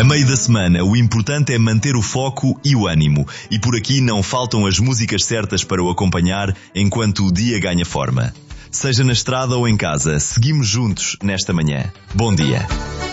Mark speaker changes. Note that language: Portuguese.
Speaker 1: A meio da semana, o importante é manter o foco e o ânimo, e por aqui não faltam as músicas certas para o acompanhar enquanto o dia ganha forma. Seja na estrada ou em casa, seguimos juntos nesta manhã. Bom dia.